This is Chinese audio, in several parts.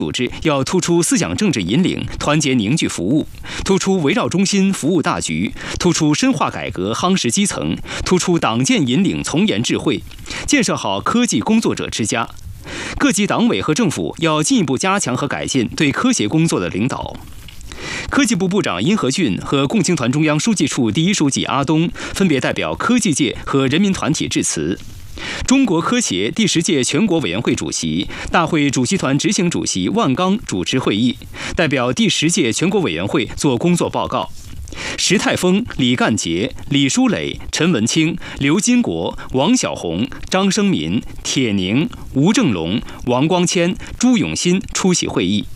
组织要突出思想政治引领，团结凝聚服务，突出围绕中心服务大局，突出深化改革夯实基层，突出党建引领从严智慧，建设好科技工作者之家。各级党委和政府要进一步加强和改进对科协工作的领导。科技部部长殷和俊和共青团中央书记处第一书记阿东分别代表科技界和人民团体致辞。中国科协第10届全国委员会主席、大会主席团执行主席万钢主持会议，代表第10届全国委员会作工作报告。石泰峰、李干杰、李书磊、陈文清、刘金国、王小红、张生民、铁宁、吴正龙、王光谦、朱永新出席会议。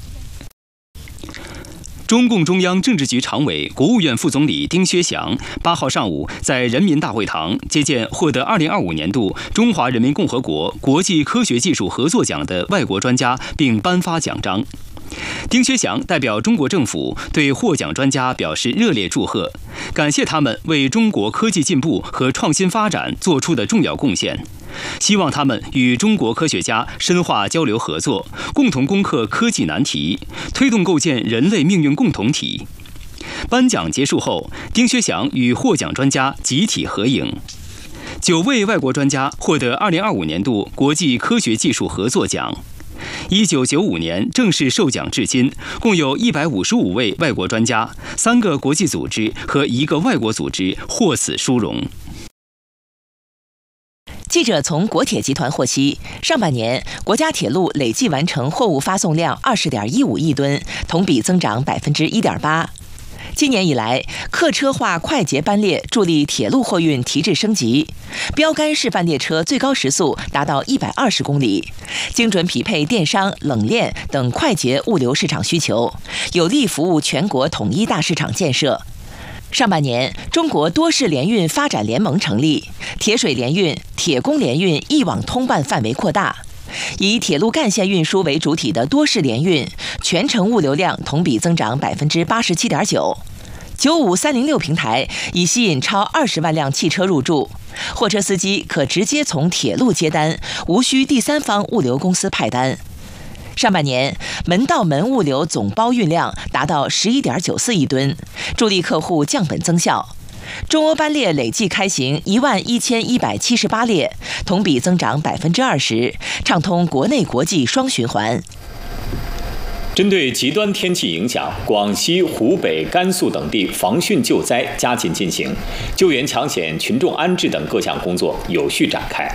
中共中央政治局常委、国务院副总理丁薛祥8号上午在人民大会堂接见获得2025年度中华人民共和国国际科学技术合作奖的外国专家，并颁发奖章。丁薛祥代表中国政府对获奖专家表示热烈祝贺，感谢他们为中国科技进步和创新发展做出的重要贡献，希望他们与中国科学家深化交流合作，共同攻克科技难题，推动构建人类命运共同体。颁奖结束后，丁薛祥与获奖专家集体合影。9位外国专家获得2025年度国际科学技术合作奖。1995年正式授奖至今，共有155位外国专家、3个国际组织和1个外国组织获此殊荣。 记者从国铁集团获悉，上半年国家铁路累计完成货物发送量20.15亿吨，同比增长1.8%。今年以来，客车化快捷班列助力铁路货运提质升级，标杆示范列车最高时速达到120公里，精准匹配电商、冷链等快捷物流市场需求，有力服务全国统一大市场建设。上半年，中国多式联运发展联盟成立，铁水联运、铁工联运一网通办范围扩大。以铁路干线运输为主体的多式联运，全程物流量同比增长87.9%。95306平台已吸引超20万辆汽车入驻，货车司机可直接从铁路接单，无需第三方物流公司派单。上半年，门到门物流总包运量达到11.94亿吨，助力客户降本增效。中欧班列累计开行11178列，同比增长20%，畅通国内国际双循环。 针对极端天气影响，广西、湖北、甘肃等地防汛救灾加紧进行，救援抢险、群众安置等各项工作有序展开。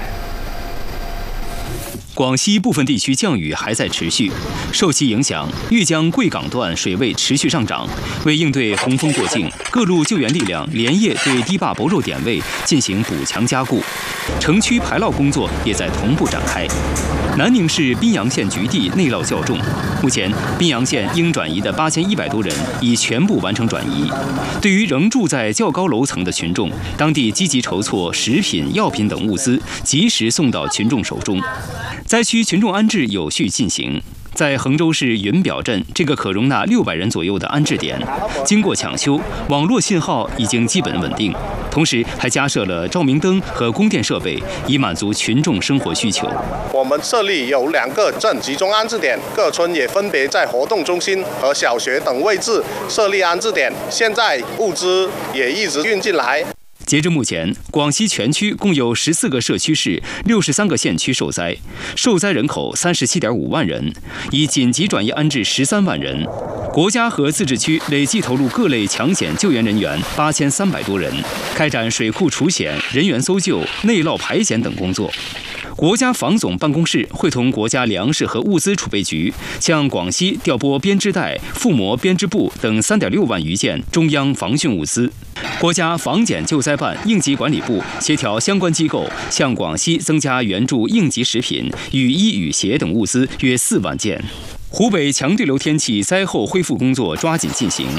广西部分地区降雨还在持续，受其影响，豫江贵港段水位持续上涨。为应对洪峰过境，各路救援力量连夜对堤坝薄弱点位进行补强加固，城区排涝工作也在同步展开。南宁市宾阳县局地内涝较重，目前宾阳县应转移的8100多人已全部完成转移。对于仍住在较高楼层的群众，当地积极筹措食品、药品等物资，及时送到群众手中。灾区群众安置有序进行。在衡州市云表镇这个可容纳600人左右的安置点，经过抢修，网络信号已经基本稳定，同时还加设了照明灯和供电设备，以满足群众生活需求。 我们设立有2个镇集中安置点，各村也分别在活动中心和小学等位置设立安置点，现在物资也一直运进来。 截至目前，广西全区共有14个社区市、63个县区受灾，受灾人口37.5万人，已紧急转移安置13万人。国家和自治区累计投入各类抢险救援人员8300多人，开展水库除险、人员搜救、内涝排险等工作。国家防总办公室会同国家粮食和物资储备局，向广西调拨编织袋、覆膜编织布等3.6万余件中央防汛物资。国家防检救灾办应急管理部协调相关机构，向广西增加援助应急食品、雨衣、雨鞋等物资约4万件。湖北强对流天气灾后恢复工作抓紧进行。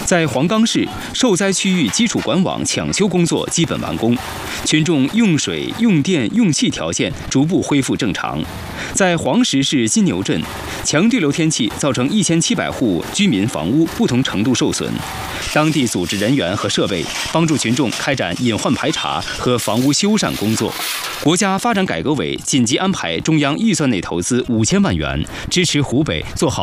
在黄冈市，受灾区域基础管网抢修工作基本完工，群众用水、用电、用气条件逐步恢复正常。在黄石市金牛镇，强对流天气造成1700户居民房屋不同程度受损，当地组织人员和设备帮助群众开展隐患排查和房屋修缮工作。国家发展改革委紧急安排中央预算内投资5000万元，支持湖北做好